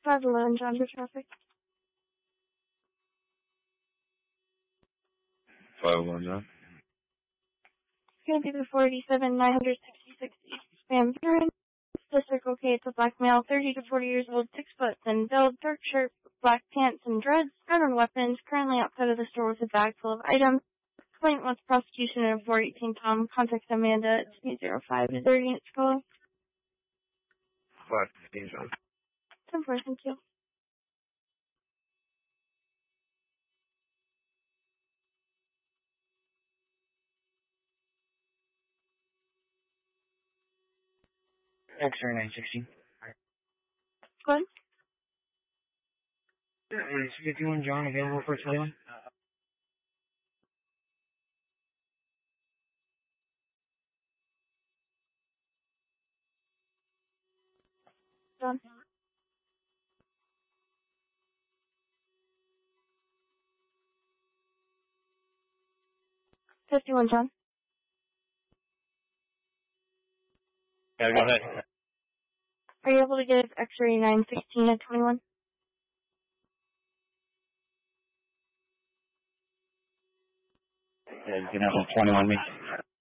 511 John for traffic. 511 John. It's going to be the 487 966 East Van Buren. The Circle K. It's a black male, 30 to 40 years old, 6 foot, thin build, dark shirt, black pants and dreads, gun and weapons, currently outside of the store with a bag full of items. Complaint wants prosecution of 418 Tom. Contact Amanda at 205 to 30 units calling. 515 John. 10-4, thank you. X-ray 916. Go ahead. 51 John, available for tele. John. 51 John. Yeah, go ahead. Are you able to give X-ray 916 at 21? Yeah, you can have a 21 me.